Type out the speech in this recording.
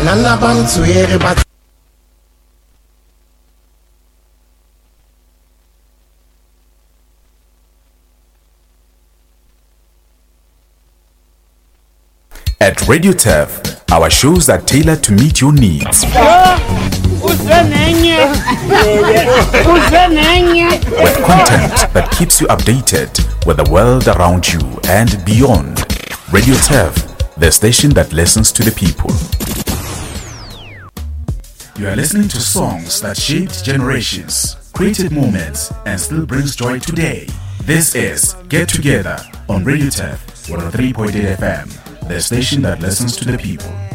Nanabantu everybody. At Radio Turf, our shows are tailored to meet your needs. With content that keeps you updated with the world around you and beyond. Radio Turf, the station that listens to the people. You are listening to songs that shaped generations, created moments, and still brings joy today. This is Get Together on Radio Turf 103.8 FM. The station that listens to the people.